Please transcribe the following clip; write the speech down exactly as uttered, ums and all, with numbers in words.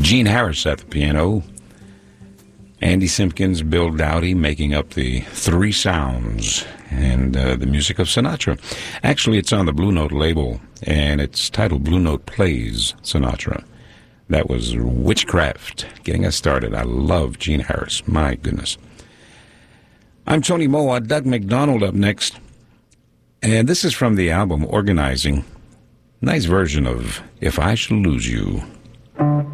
Gene Harris at the piano. Andy Simpkins, Bill Dowdy making up the three sounds and uh, the music of Sinatra. Actually, it's on the Blue Note label, and it's titled Blue Note Plays Sinatra. That was Witchcraft, getting us started. I love Gene Harris. My goodness. I'm Tony Moa. Doug McDonald up next. And this is from the album Organizing. Nice version of If I Should Lose You.